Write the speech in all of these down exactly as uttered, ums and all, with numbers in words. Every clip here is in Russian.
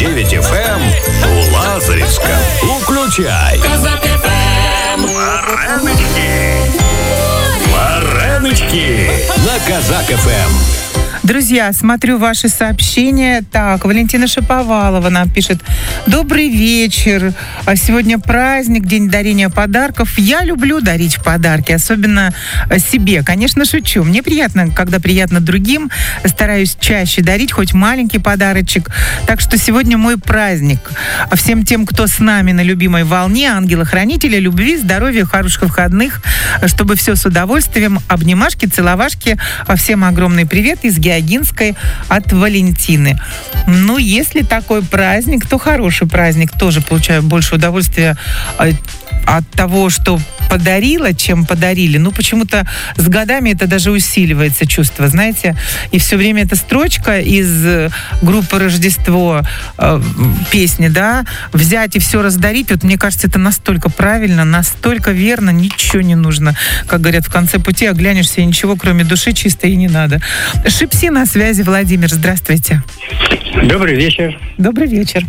девять эф эм в Лазаревском. Включай. Казак эф эм. Вареночки. Вареночки на Казак эф эм. Друзья, смотрю ваши сообщения. Так, Валентина Шаповалова нам пишет: добрый вечер. Сегодня праздник, день дарения подарков. Я люблю дарить подарки, особенно себе. Конечно, шучу. Мне приятно, когда приятно другим. Стараюсь чаще дарить хоть маленький подарочек. Так что сегодня мой праздник. Всем тем, кто с нами на любимой волне, ангела-хранителя, любви, здоровья, хороших выходных, чтобы все с удовольствием. Обнимашки, целовашки. Всем огромный привет из Геогинской от Валентины. Ну, если такой праздник, то хороший праздник. Тоже получаю больше удовольствия от того, что подарила, чем подарили. Ну, почему-то с годами это даже усиливается чувство, знаете. И все время эта строчка из группы «Рождество», э, песни, да, «Взять и все раздарить», вот мне кажется, это настолько правильно, настолько верно, ничего не нужно. Как говорят, в конце пути оглянешься, и ничего, кроме души, чисто и не надо. Шипси на связи. Владимир, здравствуйте. Добрый вечер. Добрый вечер.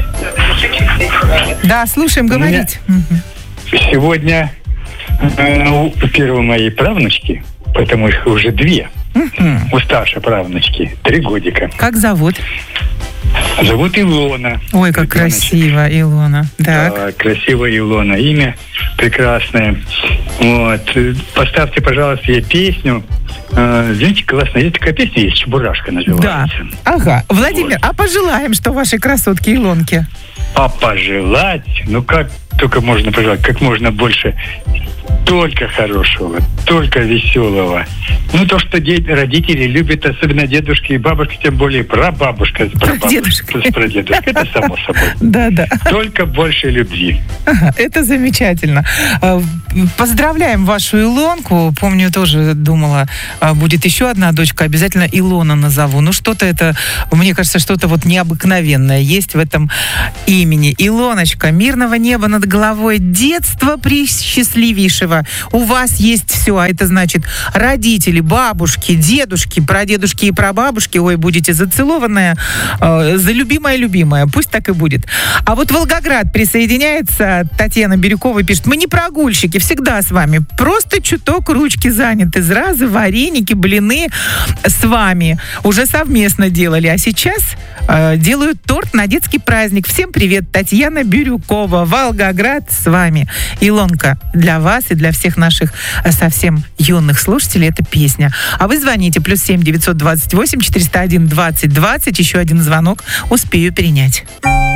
Да, слушаем, говорить. Сегодня э, первой моей правнучки, потому что уже две, uh-huh. у старшей правнучки, три годика. Как зовут? Зовут Илона. Ой, как ребеночек. Красиво, Илона. Так. Да, красивая Илона. Имя прекрасное. Вот. Поставьте, пожалуйста, ей песню. Uh, знаете, классно. Есть такая песня, есть «Чебурашка» называется. Да. Ага. Владимир, вот. А пожелаем, что вашей красотке Илонке? А пожелать? Ну, как только можно пожелать, как можно больше только хорошего, только веселого. Ну, то, что дети, родители любят, особенно дедушки и бабушки, тем более прабабушка, прабабушка, прадедушка. Это само собой. Да, да. Только больше любви. Ага, это замечательно. Поздравляем вашу Илонку. Помню, тоже думала, будет еще одна дочка, обязательно Илона назову. Ну, что-то это, мне кажется, что-то вот необыкновенное есть в этом имени. Илоночка, мирного неба над головой, детства пресчастливейшего. У вас есть все, а это значит родители, бабушки, дедушки, прадедушки и прабабушки. Ой, будете зацелованная, э, за любимая-любимая. Пусть так и будет. А вот Волгоград присоединяется. Татьяна Бирюкова пишет: мы не прогульщики, всегда с вами. Просто чуток ручки заняты. Зразы, вареники, блины с вами уже совместно делали. А сейчас э, делают торт на детский праздник. Всем привет, Татьяна Бирюкова. Волгоград с вами. Илонка, для вас и для всех наших совсем юных слушателей эта песня. А вы звоните плюс семь девятьсот двадцать восемь четыреста один двадцать двадцать. Еще один звонок успею перенять.